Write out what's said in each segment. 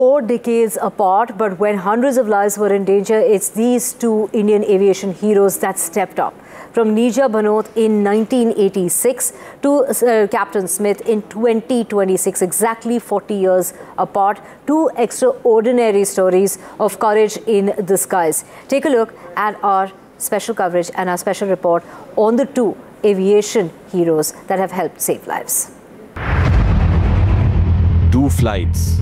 4 decades apart, but when hundreds of lives were in danger, it's these two Indian aviation heroes that stepped up. From Neerja Bhanot in 1986 to Captain Smith in 2026, exactly 40 years apart, two extraordinary stories of courage in the skies. Take a look at our special coverage and our special report on the two aviation heroes that have helped save lives. 2 flights,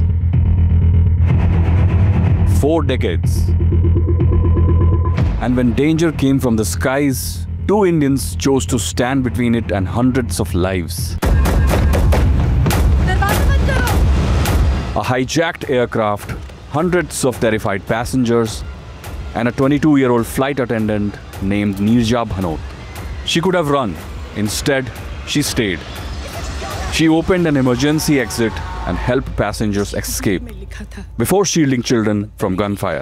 4 decades. And when danger came from the skies, 2 Indians chose to stand between it and hundreds of lives. A hijacked aircraft, hundreds of terrified passengers, and a 22-year-old flight attendant named Neerja Bhanot. She could have run. Instead, she stayed. She opened an emergency exit and helped passengers escape before shielding children from gunfire.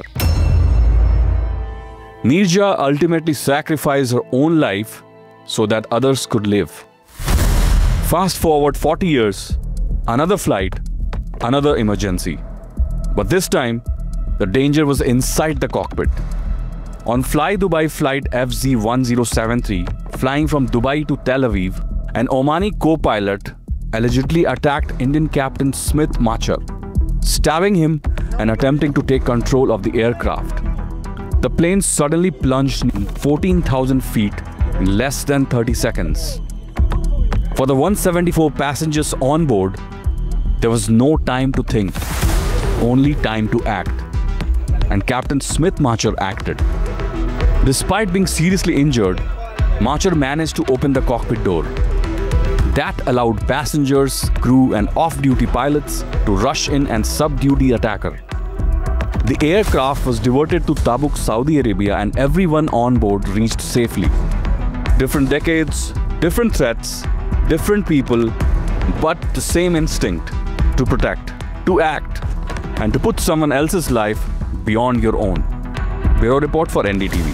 Neerja ultimately sacrificed her own life so that others could live. Fast forward 40 years, another flight, another emergency. But this time, the danger was inside the cockpit. On Fly Dubai flight FZ1073, flying from Dubai to Tel Aviv, an Omani co-pilot allegedly attacked Indian Captain Smith Machar, stabbing him and attempting to take control of the aircraft. The plane suddenly plunged 14,000 feet in less than 30 seconds. For the 174 passengers on board, there was no time to think, only time to act. And Captain Smith Machar acted. Despite being seriously injured, Machar managed to open the cockpit door. That allowed passengers, crew and off-duty pilots to rush in and subdue the attacker. The aircraft was diverted to Tabuk, Saudi Arabia, and everyone on board reached safely. Different decades, different threats, different people, but the same instinct: to protect, to act, and to put someone else's life beyond your own. Bureau report for NDTV.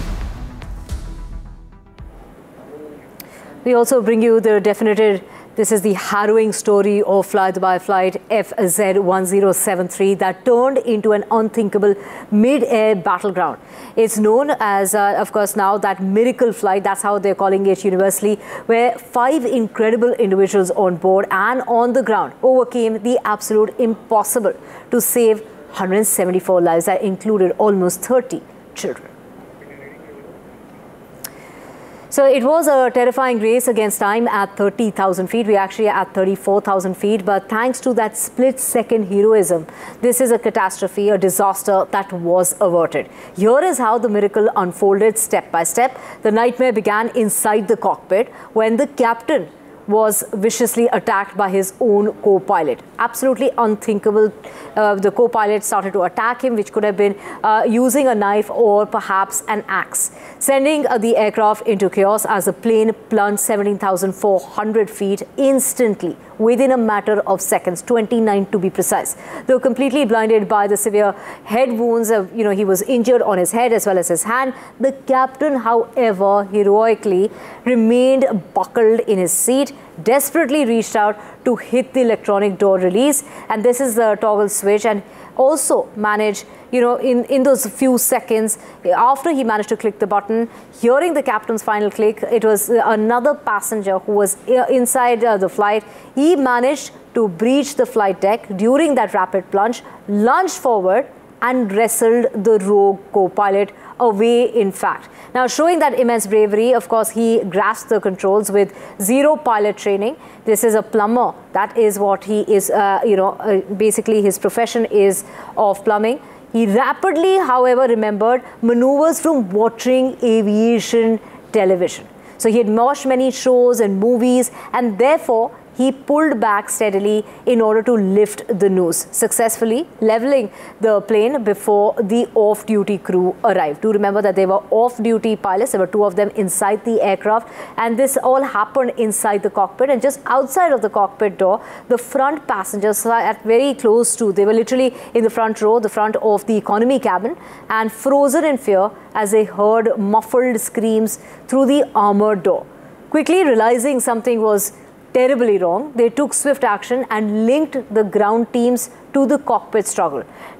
We also bring you the definitive. This is the harrowing story of Fly Dubai flight FZ1073 that turned into an unthinkable mid-air battleground. It's known as, of course, now that miracle flight. That's how they're calling it universally, where 5 incredible individuals on board and on the ground overcame the absolute impossible to save 174 lives that included almost 30 children. So it was a terrifying race against time at 30,000 feet. We're actually at 34,000 feet. But thanks to that split-second heroism, this is a catastrophe, a disaster that was averted. Here is how the miracle unfolded step by step. The nightmare began inside the cockpit when the captain was viciously attacked by his own co-pilot. Absolutely unthinkable. The co-pilot started to attack him, which could have been using a knife or perhaps an axe, sending the aircraft into chaos as the plane plunged 17,400 feet instantly within a matter of seconds, 29 to be precise. Though completely blinded by the severe head wounds, he was injured on his head as well as his hand. The captain, however, heroically remained buckled in his seat, desperately reached out to hit the electronic door release, and this is the toggle switch, and also managed, in those few seconds after he managed to click the button, hearing the captain's final click, it was another passenger who was inside the flight. He managed to breach the flight deck during that rapid plunge, lunged forward and wrestled the rogue co-pilot away, in fact. Now, showing that immense bravery, of course, he grasped the controls with zero pilot training. This is a plumber. That is what he is, basically his profession is of plumbing. He rapidly, however, remembered maneuvers from watching aviation television. So he had watched many shows and movies, and therefore he pulled back steadily in order to lift the noose, successfully leveling the plane before the off-duty crew arrived. Do remember that they were off-duty pilots. There were 2 of them inside the aircraft, and this all happened inside the cockpit. And just outside of the cockpit door, the front passengers are very close to, they were literally in the front row, the front of the economy cabin, and frozen in fear as they heard muffled screams through the armored door. Quickly realizing something was terribly wrong, they took swift action and linked the ground teams to the cockpit struggle.